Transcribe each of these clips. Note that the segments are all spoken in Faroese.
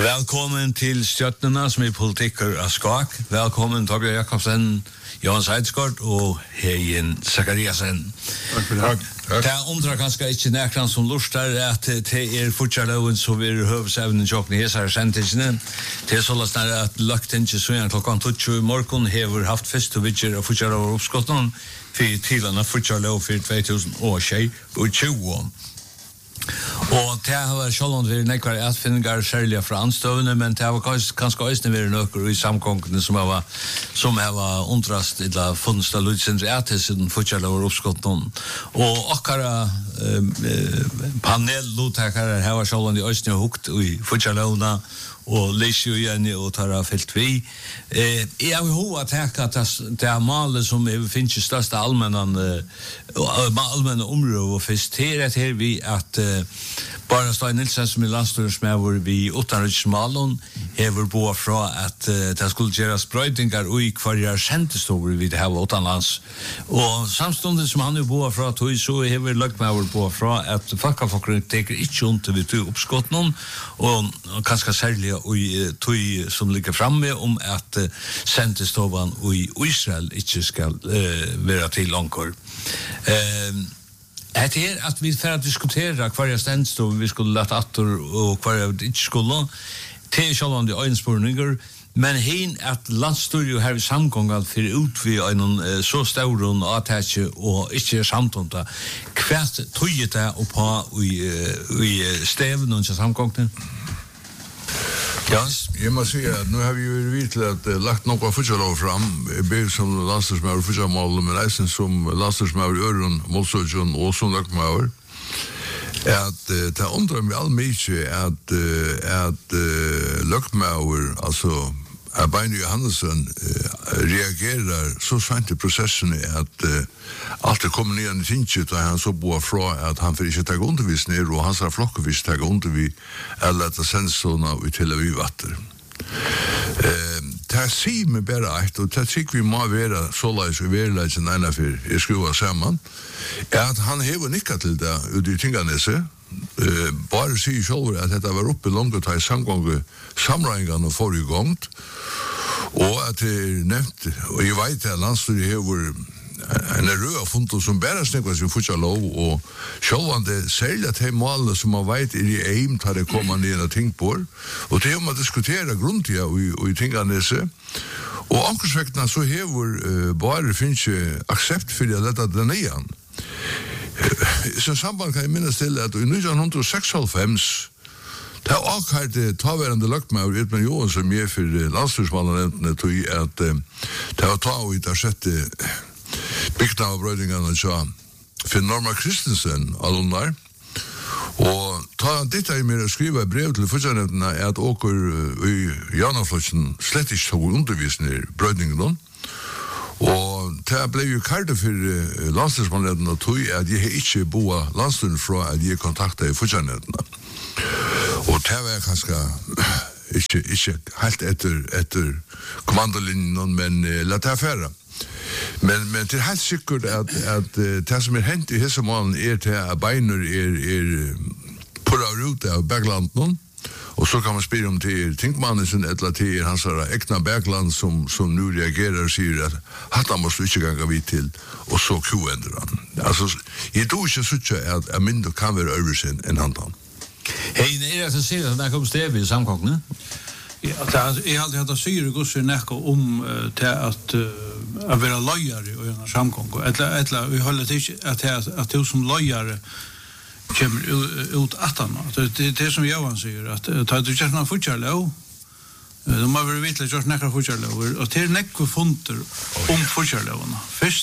Velkommen til Stjøtnene som politiker av Skak. Velkommen Torbjørn Jakobsen, Johan Seidsgaard og Heien Zakariasen. Takk for det. Det undrar kanskje ikke nekran som lustar at det fortsatt som vi høvesevnen tjokken i hesar sendtidsene. Det så lastar at lagtinget søgn klokkan 20 i morgen hever haft fest og vidger og fortsatt over oppskotten for tilene fortsatt for 2020. Og det har sjålund vært nekvar atfinningar særlig fra anstøvende, men det har kanskje også vært nøkker i samkongene som har undrast eller funnst av lutsindre siden fortsatt over oppskotten. Og akkara panel-luttakere har sjålund i Østene hukt i fortsatt lovna og leser jo igjen og tar av felt vi. Jeg har jo at det er malet som finnes i største allmenne områder og først her vi at bara Stein Nilsen som landstyresmedlem vi utenriksmalen hever på fra at det skulle gjøres brøydingar og i hver sentestover vi det her utenlands. Og samstundet som han er på fra tog så hever løgmedlem på fra at fakkafokkerne teker ikke ondt vi tog oppskotten og kanskje særlig og tog som ligger framme om at sentestoven i Israel ikke skal være til langkår. Det at vi får diskutera hver stendstov vi skulle lette atter og hver vi ikke skulle. Det ikke om det øynspurninger, men hen at landstyret her i samgången for ut vi en så stauren avtætje og ikke samtunta. Hva tog det på i steven og samgången? Jans, jeg må si at nå har vi jo virkelig lagt noe fortsatt fram, både som landstyrsmauer fortsattmål, men eisen som landstyrsmauer i Øren, Målsøkjen og som løgmauer, at det undrer meg all mye at løgmauer, altså Beine Johannesson reagerer så sent i prosessen at alt kommer ned i tinget og han så bor fra at han får ikke ta undervisning og hans flokkevis ta undervisning eller at sensorna i Tel Aviv vatter. Det sier meg bare et, og det sier vi må være så leis og verleisen ene for jeg skruver sammen, at han hever nikket til det ut i Tinganese, bare sier selv at dette var oppe langt og ta i samgånge samrøyngene forrige gang, og at det nevnt, og jeg vet at landstyret hever en rød funnet som bare snakket som fortsatt lov, og selv det særlig at de målene som man vet i eim tar det kommer ned og ting på, og det har man diskuteret grundig og i Tinganese, og ankersvektene så hever bare finnes aksept for at dette er igjen. Som samband kan jeg minnes til at i 1996 det er akkurat taværende løgmauer Edmund Johansson med for landstyrsmannene tog at det var ta og det sjette bygna av brøydingene for Norma Christensen alumnar og ta dette med å skrive brev til fortsattnevnene at åker i Janaflotsen slett ikke tog undervisning brøydingene og det ble jo kardet for landstyrsmannene og tog at jeg ikke boet landstyren fra at jeg kontaktet i fortsattnevnene. Og det var kanskje ikke helt etter kommandolinjen, men la det fære. Men det er helt sikkert at det som hendt i hese målen til at beiner på rute av Berglanden, og så kan man spørre om til Tinkmannen eller til hans egna Bergland som nu reagerer og sier at han måste ikke ganga vidt til, og så kuendrer han. Altså, jeg tror ikke sånn at mindre kan være øvrigt enn han. Hei, det at sier at det kom stedet i samkongene? Ja, jeg har alltid hatt syre gusser nekka til at være løyere i en samkong. Eller vi holder til at det som løyere kommer ut attan. Det som Johan sier, at du ikke har fortjærløv, du må være vitlig at du nekker fortjærløver, og det nekker funter fortjærløvene.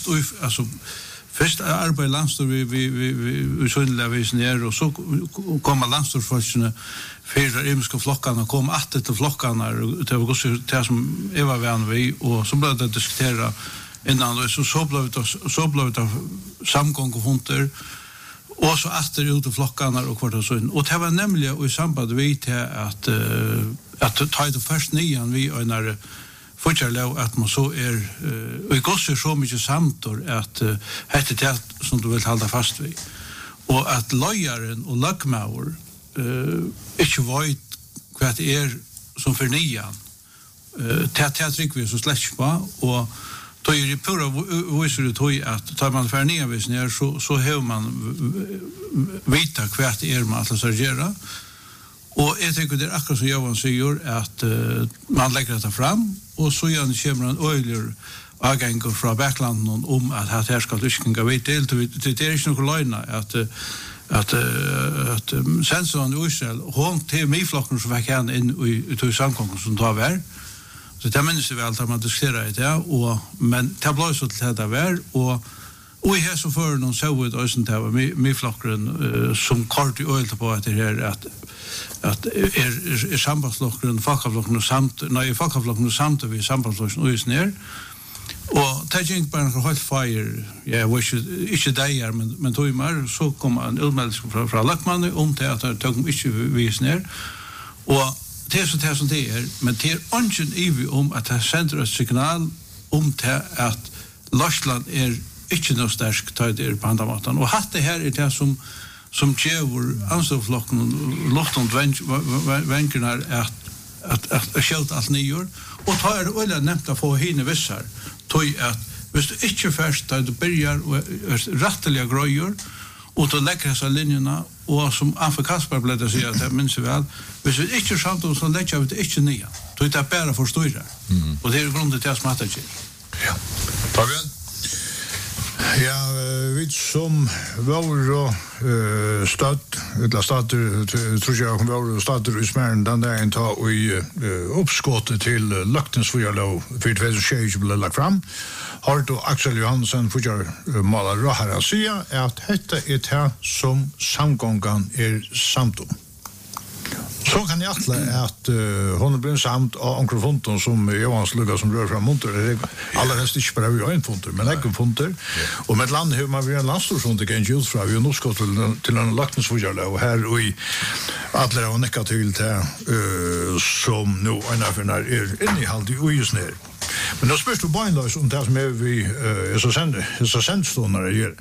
Først arbeid landstyr vi søndelavisen her, og så kommer landstyrfolkene fyrir imiske flokkene, kom atter til flokkene, og det var det som jeg var venn ved, og så ble det diskuteret innan, og så ble det samgång og funter, og så atter ut til flokkene og kvart og sånn. Og det var nemlig i samband vi til at ta det først nyan vi og når fortsatt at man så og i gosser så mye samtor at hette det som du vil halda fast ved. Og at løyeren og løgmauer ikke vet hva det som för nian. Teatrik vi så släck på och då är det pura visar det tog att tar man för ner vis ner så hör man vita kvart man att göra. Och jag tycker det är akkurat som Johan säger att man lägger det fram och så gör kommer en öjler agänger från backlanden om att här ska lyssningar vet det är inte någon lögn att sen så en Israel hon till mig flocken så var kan in i till samkomsten som tar vär. Så det minns vi allt att man diskuterar det och men det blev så till det där och i här så för någon så ut och sånt där med flocken som kort i öl på att det här att är sambandsflocken fackflocken och samt nej fackflocken och samt vi sambandsflocken och is ner och tagging på en hot fire we should inte där men då mer så kommer en utmelding från Lackman om det att tog inte vi ner och det som det är men det är ungen i om att det sänder ett signal om det att Lashland är inte något starkt det på andra måten och hatt det här är det som tjävar ansvarflocken luften vänkerna att skjuta allt nyår och tar det öle nämnt att få hinna vissar tog att hvis du inte först då du börjar rättliga gröjor och då lägger sig linjerna och som Anfe Kasper blev det säga att minns väl hvis vi inte samt så lägger vi det inte nya då är det bara för stora och det är grunden till att smatta det ja Fabian. Ja, vi som var stad, eller stater, tror jag var stater i Smären den där en ta och i uppskottet till Laktensfjärlå för 2020 blev lagt fram. Har då Axel Johansson för målar Rahara säga att detta är det som samgången är samt om. Så kan jag att hon blir samt av onkel Fonton som Johans Lugga som rör fram monter alla rest inte bara vi har en fonter men lägger fonter och med land hur man vill en landstorfond det kan ju ut från vi har nog skott till en Laktensfjärlå och här och i alla och necka till det som nu en av är innehåll i ojus ner. Men då spörs du bindlös om det som är vi är så sendståndare gör.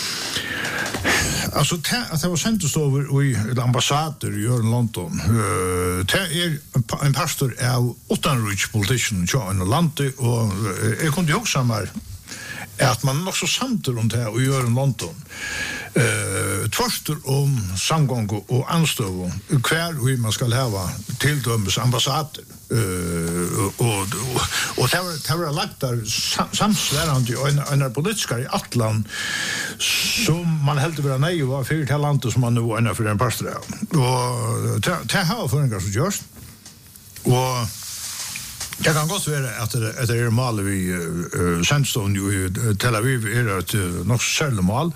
Alltså att det var sendt över i ambassader i London. Det är en pastor av utanriks politiken i landet och jag kunde ju också samma att man också samt runt här i London. Tvärstor om samgång och anstöv kvar hur man ska ha tilldömes ambassader. Och det var lagt där samsvärande en politiska i Atlant som man helt över nej var för till landet som man nu är för en pastor och det har förändrat så just och jag kan gott vara att det är mal vi Sandstone i Tel Aviv är ett nog sällan mal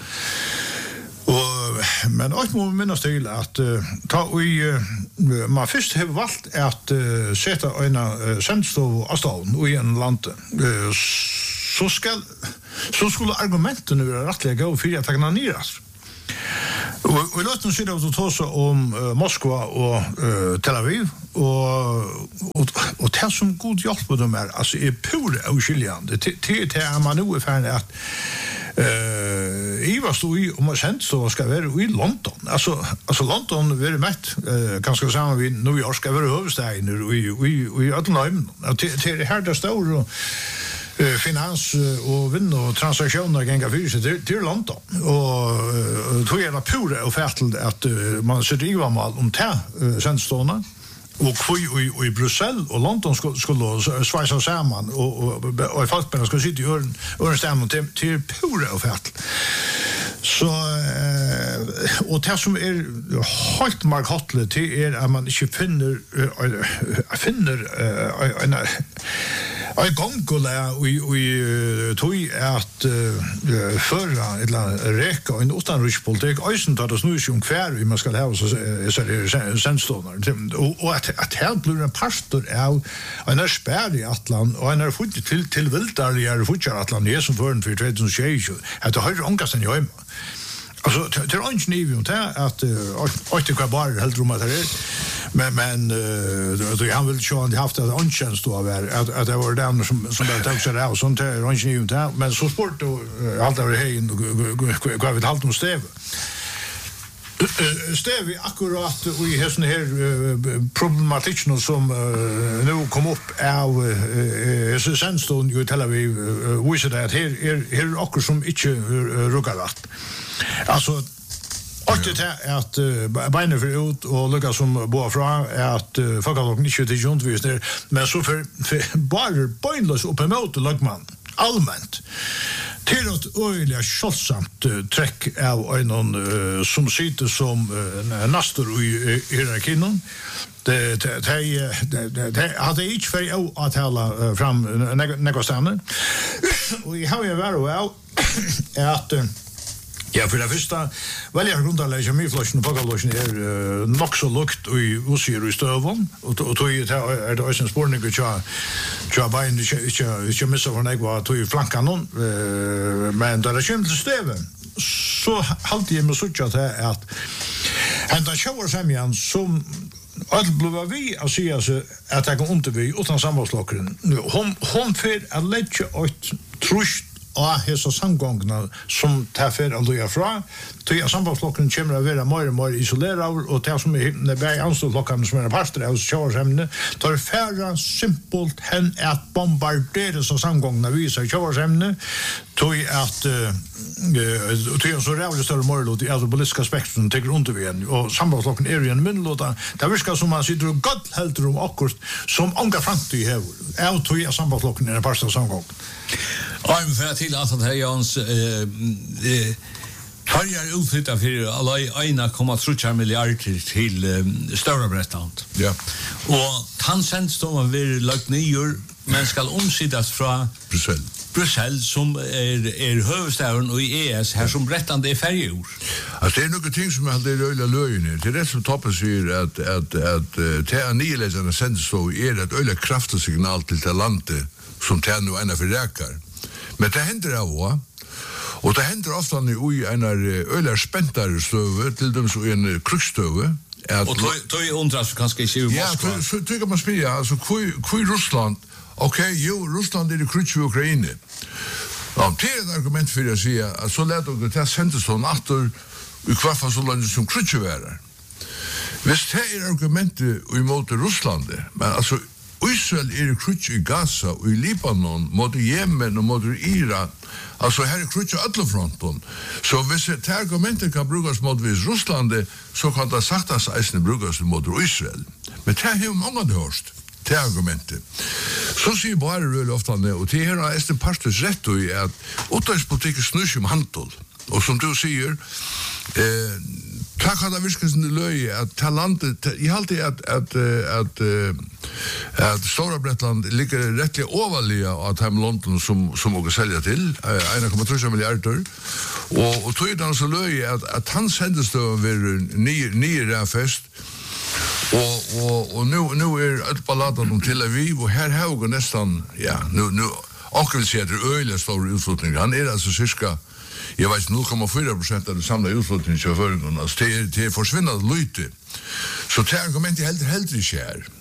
men också må minnas till att ta i man först har valt att sätta en sandstov av stan i en land så skulle argumenten vara rättliga gå för att ta neras. Och låt oss se då ta om Moskva och Tel Aviv och det som god hjälp på dem är alltså är pura oskiljande till man nu är fan att Ivar stod i om man sent så ska vara i London. Alltså London är mätt ganska samma vid New York ska vara huvudstaden i Atlanten. Till det här där står och finans och vinn och transaktioner gänga för sig till London. Och tror jag det pura och färtelt att man så driva mal om det sentstående. Och i Bryssel och London skulle svajsa samman och fastbärna skulle sitta i öronstämmen till pura och färtelt. Så och det som är helt markantligt det är att man inte finner en gångkolla och tog att förra eller räcka en utanriks politik ösen tar det snus om kvar vi man ska ha så sendståndar och att här blir en pastor av en spärr i Atlant och en har fått till vildarligare fortsatt Atlant som för 2020 att det har ångast en jag alltså det är inte nivet att inte kvar bara helt rum att det men då han vill ju ha haft en onchans då att det var den som där tog sig där och sånt är inte nivet men så sport och allt över hej kvar vid halt om stäv Stevi akkurat i hessen her problematikken som nu kom upp av Sandstone i Tel Aviv viser det at her akkur som ikke ruggar rett. Altså, Ordet er at beinet for ut og lukka som boar fra er at folkelokken ikke til jundvisner, men så for bare beinløs oppe mot lagmann, allmänt. Till ett öjliga kjolsamt trekk av en som sitter som nastor i hierarkin. Det hade inte för att hålla fram negostane. Och i har jag varit att ja, för det första väljer grundlägga myflashen på gallochen nog så lukt och usier i stövon och då är det också en spårning att jag bara inte missar från jag var tog flankan någon men där är skämt stäven så halt jag med så att ända shower semjan som allt blev vi att se så att jag kom inte vi utan samhällslockren hon för att lägga ett trust och hesa samgångna som tar för att loja fra till sambandsflocken kommer att vara mer och mer isolerade och det som är bäj anståndflocken som är pastor av körsämne tar färra simpelt hen att bombardera så samgångna visa körsämne till att till så rävligt större morlot i alla politiska spektrum tycker inte vi än och sambandsflocken är ju en mynlåta det verkar som man sitter och gott helt rum akkurat som ånga framtid här är till sambandsflocken är en pastor samgång. I'm för till att det Jans Harjar utflytta för alla 1,3 miljarder till Stora Brättland. Ja. Och han sänds då man vill lagt ner men ska omsidas från Bryssel som är huvudstaden och i ES här som Brättland är färjor. Alltså det är några ting som jag hade öjla löjner. Det är det som toppen säger att te nyläsarna sänds så är ett öjla kraftig signal till det landet som tar nu ena förräkar. Men det händer av och det händer ofta i en öjla späntare stöve till dem så en krigsstöve. Och då är undras kanske inte i Moskva. Ja, så tycker man spela alltså kvar Ryssland. Okej, Ryssland är det krig i Ukraina. Ja, det är ett argument för att säga att så lätt och det sändes så nattor i kvarfall så långt som krig är. Visst det är argumentet emot Ryssland, men alltså Israel är krig i Gaza och i Libanon, mot Jemen och mot Iran. Alltså här är krig i alla fronten. Så hvis det argumentet kan brukas mot Ryssland, så kan det saktas eisne brukas mot Israel. Men det har många hörst. Det argumentet. Så sier bare røylig ofte og det her er en partes rett i at utenrikspolitikken snur om handel. Og som du sier, kan det virke som det løy at ta landet, jeg halte at Stora Brättland ligger rettelig overlige av Time London som åker selja til, 1,3 miljarder. Og tog det så løy at han sendestøven vil nye fest. Og nu ett balladen Tel Aviv och här har vi nästan nu och vill säga att det är öliga stora utflyttningar. Han är alltså cirka jag vet 0,4% av det samlade utflyttningen i förrgången. Alltså det är försvinnande lite. Så det argumentet helt i kär.